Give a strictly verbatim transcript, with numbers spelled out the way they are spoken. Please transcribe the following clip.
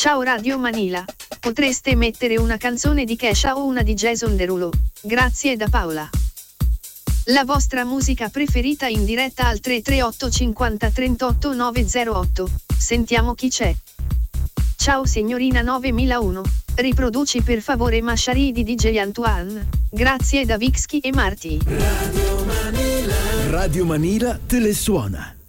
Ciao Radio Manila. Potreste mettere una canzone di Kesha o una di Jason Derulo? Grazie da Paola. La vostra musica preferita in diretta al tre tre otto cinquanta trentotto nove zero otto. Sentiamo chi c'è. Ciao signorina novemilauno. Riproduci per favore Mashari di D J Antoine. Grazie da Vixky e Marti. Radio Manila. Radio Manila te le suona.